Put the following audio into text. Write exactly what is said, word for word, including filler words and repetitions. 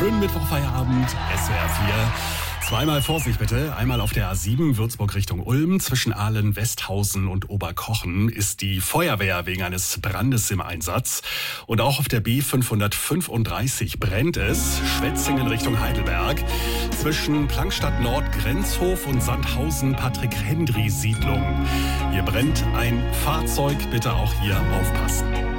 schönen Mittwochfeierabend, S W R vier. Zweimal Vorsicht bitte. Einmal auf der A sieben Würzburg Richtung Ulm. Zwischen Aalen, Westhausen und Oberkochen ist die Feuerwehr wegen eines Brandes im Einsatz. Und auch auf der B fünfhundertfünfunddreißig brennt es. Schwetzingen Richtung Heidelberg. Zwischen Plankstadt Nord, Grenzhof und Sandhausen, Patrick-Hendry-Siedlung. Hier brennt ein Fahrzeug. Bitte auch hier aufpassen.